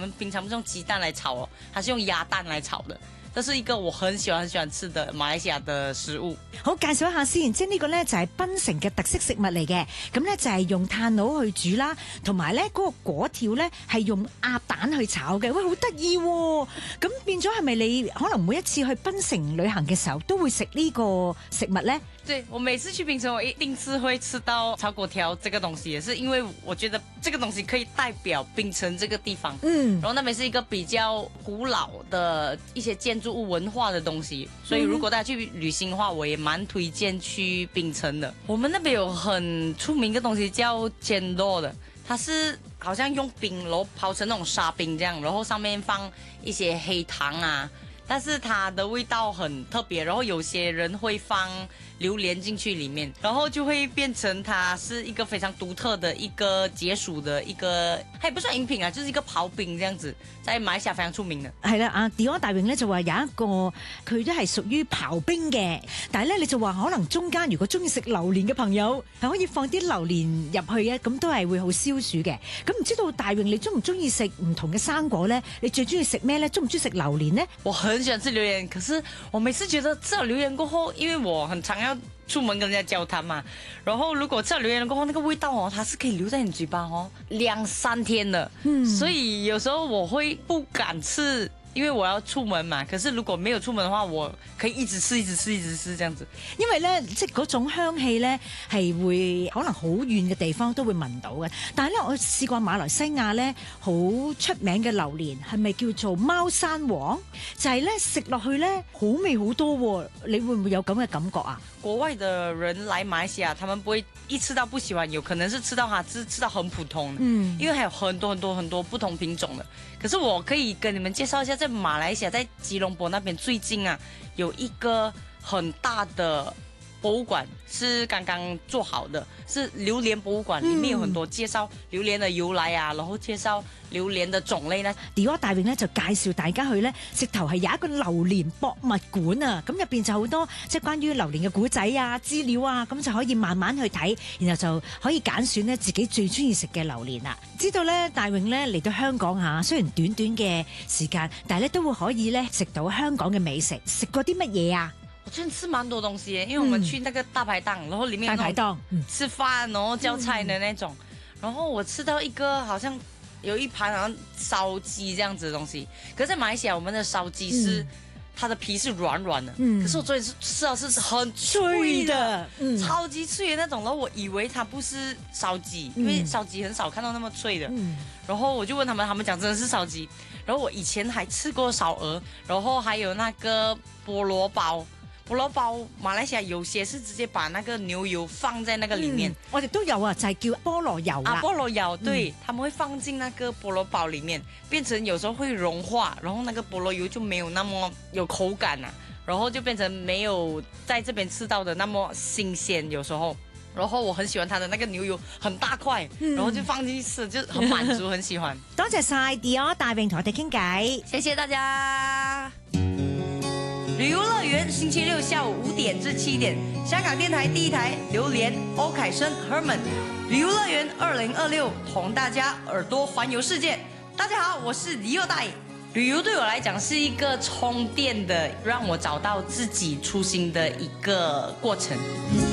们平常不是用雞蛋來炒哦，它是用鴨蛋來炒的。這是一個我很喜歡吃的馬來西亞的食物。 好，介紹一下先，即係呢個呢，就係檳城嘅特色食物嚟嘅，咁呢，就係用炭爐去煮啦，同埋呢嗰個果條呢，係用鴨蛋去炒嘅，喂，好得意喎！咁變咗係咪你可能每一次去檳城旅行嘅時候都會食呢個食物呢？ 對，我每次去檳城，我一定是會吃到炒粿條這個東西，也是因為我覺得這個東西可以代表檳城這個地方。然後那邊是一個比較古老的一些建築物文化的東西，所以如果大家去旅行的話，我也蠻推薦去檳城的。我們那邊有很出名的東西叫煎肉的，它是好像用冰然後刨成那種沙冰這樣，然後上面放一些黑糖啊，但是它的味道很特別，然後有些人會放榴蓮進去裡面，然後就會變成它是一個非常獨特的一個解暑的一個，它也不算飲品啊，就是一個刨冰這樣子，在馬來西亞非常出名的。 係啦，阿 Dion 大榮咧就話有一個佢都係屬於刨冰嘅，但係咧你就話可能中間如果中意食榴蓮嘅朋友係可以放啲榴蓮入去嘅，咁都係會好消暑嘅。咁唔知道大榮你中唔中意食唔同嘅生果咧？你最中意食咩咧？中唔中意食榴蓮呢？ 我很喜歡吃榴蓮，可是我每次覺得吃了榴蓮過後，因為我很常要出門跟人家交談嘛，然後如果吃了榴蓮過後，那個味道哦，它是可以留在你嘴巴哦2-3天的，所以有時候我會不敢吃。因為我要出門嘛，可是如果沒有出門的話，我可以一直吃這樣子。 因為咧，即係嗰種香氣咧，係會可能好遠嘅地方都會聞到嘅。但係咧，我試過馬來西亞咧好出名嘅榴蓮，係咪叫做貓山王？就係咧食落去咧好味好多喎。你會唔會有咁嘅感覺啊？ 國外的人來馬來西亞，他們不會一吃到不喜歡，有可能是吃到它吃到很普通的，因為還有很多不同品種的。可是我可以跟你們介紹一下，在馬來西亞，在吉隆坡那邊最近啊，有一個很大的博物館是剛剛做好的，是榴蓮博物館，裡面有很多介紹榴蓮的由來啊，然後介紹榴蓮的種類呢。 Dion 大榮咧就介紹大家去咧，直頭係有一個榴蓮博物館啊，咁入邊就好多即係關於榴蓮嘅古仔啊、資料啊，咁就可以慢慢去睇，然後就可以揀選咧自己最中意食嘅榴蓮啦。知道咧大榮咧嚟到香港嚇，雖然短短嘅時間，但係咧都會可以咧食到香港嘅美食。食過啲乜嘢啊？ 我真係吃蠻多東西嘅，因為我們去那個大排檔，然後裡面大排檔吃飯，然後叫菜的那種，然後我吃到一個好像有一盤好像燒雞這樣子的東西，可是在馬來西亞我們的燒雞是它的皮是軟軟的，可是我昨天吃到是很脆的，超級脆的那種，然後我以為它不是燒雞，因為燒雞很少看到那麼脆的，然後我就問他們講真的是燒雞，然後我以前還吃過燒鵝，然後還有那個菠蘿包。菠蘿包，馬來西亞有些是直接把那個牛油放在那個裡面， 我哋都有啊，就係叫菠蘿油啊。 菠蘿油，對，他們會放進那個菠蘿包裡面，變成有時候會融化，然後那個菠蘿油就沒有那麼有口感啊，然後就變成沒有在這邊吃到的那麼新鮮，有時候。然後我很喜歡它的那個牛油很大塊，然後就放進去吃，就很滿足，很喜歡。 多謝晒 Dion 大榮同我哋傾偈， 謝謝大家。旅遊樂園星期六下午5點至7點，香港電台第一台，榴蓮、歐凱聲、Herman， 旅遊樂園2026同大家耳朵環遊世界。大家好，我是Dion大。旅遊對我來講是一個充電的，讓我找到自己初心的一個過程。